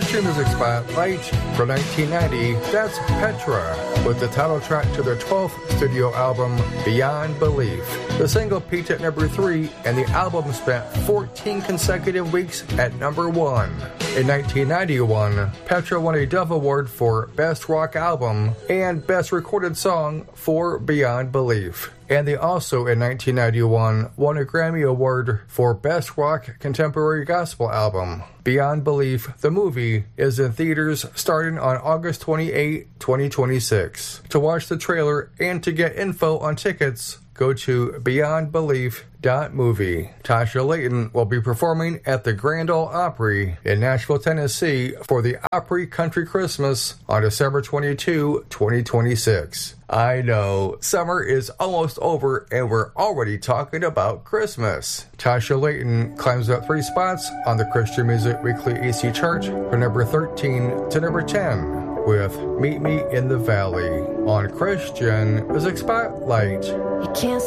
Country Music Spotlight for 1990, that's Petra, with the title track to their 12th studio album, Beyond Belief. The single peaked at number 3, and the album spent 14 consecutive weeks at number 1. In 1991, Petra won a Dove Award for Best Rock Album and Best Recorded Song for Beyond Belief. And they also, in 1991, won a Grammy Award for Best Rock Contemporary Gospel Album. Beyond Belief, the movie, is in theaters starting on August 28, 2026. To watch the trailer and to get info on tickets, go to beyondbelief.movie. Tasha Layton will be performing at the Grand Ole Opry in Nashville, Tennessee for the Opry Country Christmas on December 22, 2026. I know, summer is almost over and we're already talking about Christmas. Tasha Layton climbs up 3 spots on the Christian Music Weekly AC chart from number 13 to number 10 with Meet Me in the Valley on Christian Music Spotlight. You can't